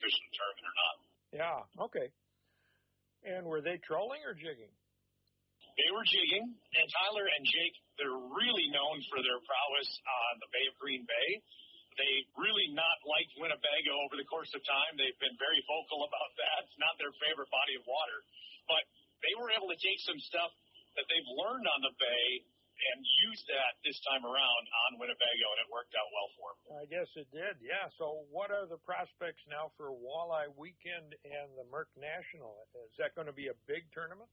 fishing the tournament or not. Yeah, okay. And were they trolling or jigging? They were jigging, and Tyler and Jake, they're really known for their prowess on the Bay of Green Bay. They really not liked Winnebago over the course of time. They've been very vocal about that. It's not their favorite body of water. But they were able to take some stuff that they've learned on the Bay and use that this time around on Winnebago, and it worked out well for them. I guess it did, yeah. So what are the prospects now for Walleye Weekend and the Merck National? Is that going to be a big tournament?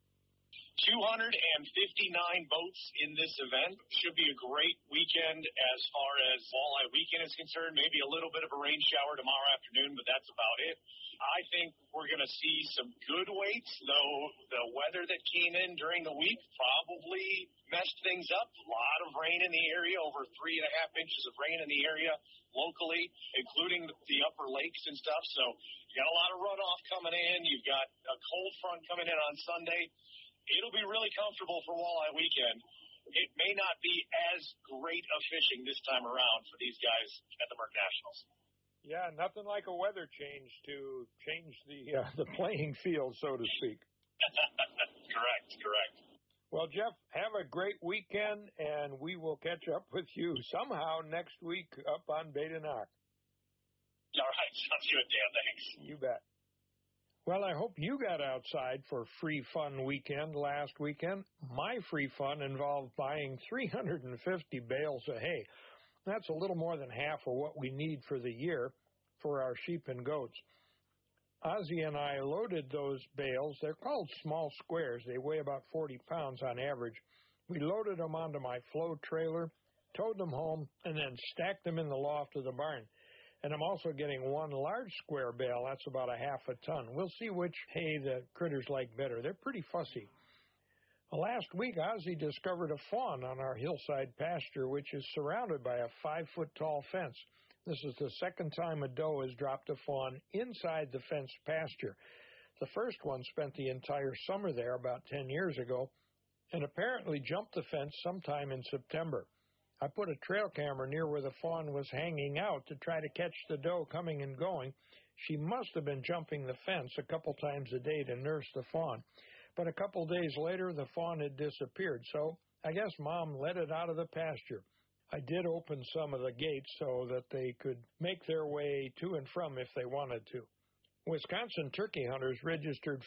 259 boats in this event. Should be a great weekend as far as Walleye Weekend is concerned. Maybe a little bit of a rain shower tomorrow afternoon, but that's about it. I think we're going to see some good weights, though the weather that came in during the week probably messed things up. A lot of rain in the area, over 3.5 inches of rain in the area locally, including the upper lakes and stuff. So you got a lot of runoff coming in. You've got a cold front coming in on Sunday. It'll be really comfortable for Walleye Weekend. It may not be as great of fishing this time around for these guys at the Merck Nationals. Yeah, nothing like a weather change to change the playing field, so to speak. Correct. Well, Jeff, have a great weekend, and we will catch up with you somehow next week up on Bay de Noc. All right, sounds good, Dan. Thanks. You bet. Well, I hope you got outside for Free Fun Weekend last weekend. My free fun involved buying 350 bales of hay. That's a little more than half of what we need for the year for our sheep and goats. Ozzie and I loaded those bales. They're called small squares. They weigh about 40 pounds on average. We loaded them onto my flow trailer, towed them home, and then stacked them in the loft of the barn. And I'm also getting one large square bale. That's about a half a ton. We'll see which hay the critters like better. They're pretty fussy. Last week, Ozzie discovered a fawn on our hillside pasture, which is surrounded by a 5-foot-tall fence. This is the second time a doe has dropped a fawn inside the fenced pasture. The first one spent the entire summer there about 10 years ago and apparently jumped the fence sometime in September. I put a trail camera near where the fawn was hanging out to try to catch the doe coming and going. She must have been jumping the fence a couple times a day to nurse the fawn. But a couple days later, the fawn had disappeared, so I guess Mom let it out of the pasture. I did open some of the gates so that they could make their way to and from if they wanted to. Wisconsin turkey hunters registered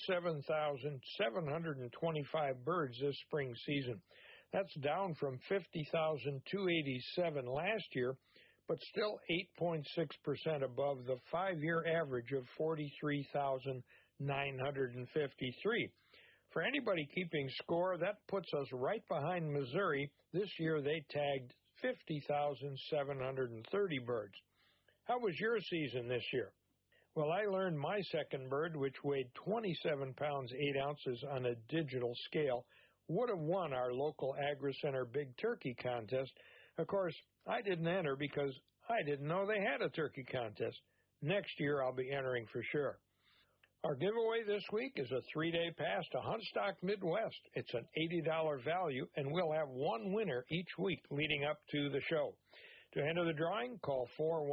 47,725 birds this spring season. That's down from 50,287 last year, but still 8.6% above the 5-year average of 43,953. For anybody keeping score, that puts us right behind Missouri. This year they tagged 50,730 birds. How was your season this year? Well, I learned my second bird, which weighed 27 pounds 8 ounces on a digital scale, would have won our local Agri-Center Big Turkey contest. Of course, I didn't enter because I didn't know they had a turkey contest. Next year, I'll be entering for sure. Our giveaway this week is a 3-day pass to Huntstock Midwest. It's an $80 value, and we'll have one winner each week leading up to the show. To enter the drawing, call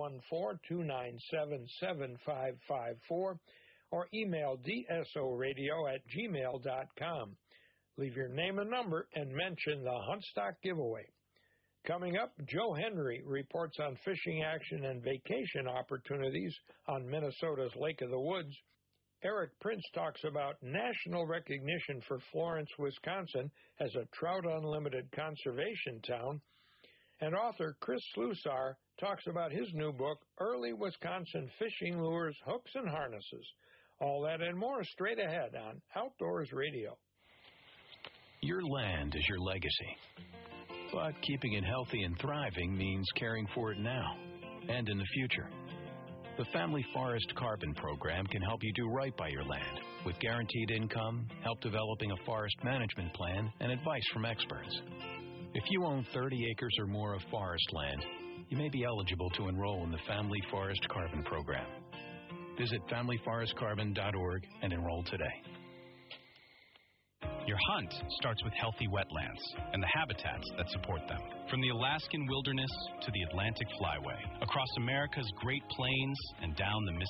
414-297-7554 or email dsoradio@gmail.com. Leave your name and number and mention the Huntstock giveaway. Coming up, Joe Henry reports on fishing action and vacation opportunities on Minnesota's Lake of the Woods. Eric Prince talks about national recognition for Florence, Wisconsin as a Trout Unlimited conservation town. And author Chris Slusar talks about his new book, Early Wisconsin Fishing Lures, Hooks, and Harnesses. All that and more straight ahead on Outdoors Radio. Your land is your legacy. But keeping it healthy and thriving means caring for it now and in the future. The Family Forest Carbon Program can help you do right by your land with guaranteed income, help developing a forest management plan, and advice from experts. If you own 30 acres or more of forest land, you may be eligible to enroll in the Family Forest Carbon Program. Visit familyforestcarbon.org and enroll today. Your hunt starts with healthy wetlands and the habitats that support them. From the Alaskan wilderness to the Atlantic flyway, across America's Great Plains and down the Mississippi